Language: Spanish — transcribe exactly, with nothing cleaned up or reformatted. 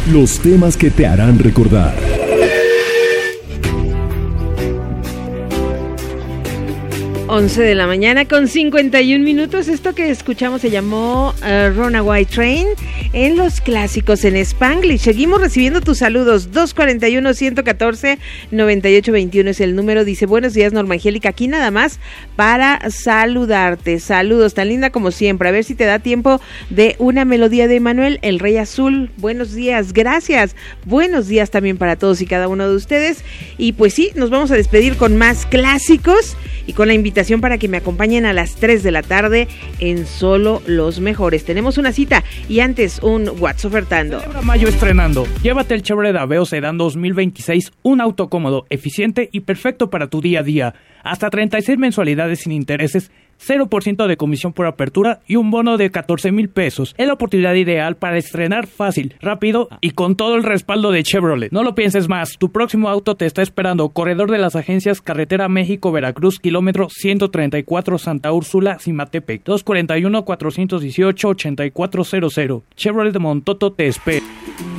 Los temas que te harán recordar. once de la mañana con cincuenta y un minutos. Esto que escuchamos se llamó uh, Runaway Train en los clásicos en Spanglish. Seguimos recibiendo tus saludos. dos cuarenta y uno, ciento catorce, noventa y ocho veintiuno es el número. Dice: buenos días, Norma Angélica, aquí nada más para saludarte. Saludos, tan linda como siempre. A ver si te da tiempo de una melodía de Manuel, el Rey Azul. Buenos días, gracias. Buenos días también para todos y cada uno de ustedes. Y pues sí, nos vamos a despedir con más clásicos y con la invitación para que me acompañen a las tres de la tarde en Solo los Mejores. Tenemos una cita y antes un What's Ofertando. Celebra mayo estrenando. Llévate el Chevrolet Aveo Sedán dos mil veintiséis, un auto cómodo, eficiente y perfecto para tu día a día. Hasta treinta y seis mensualidades sin intereses, cero por ciento de comisión por apertura y un bono de catorce mil pesos. Es la oportunidad ideal para estrenar fácil, rápido y con todo el respaldo de Chevrolet. No lo pienses más, tu próximo auto te está esperando. Corredor de las Agencias, Carretera México-Veracruz, kilómetro ciento treinta y cuatro, Santa Úrsula, Cimatepec, dos cuarenta y uno, cuatrocientos dieciocho, ochenta y cuatro cero cero. Chevrolet de Montoto te espera.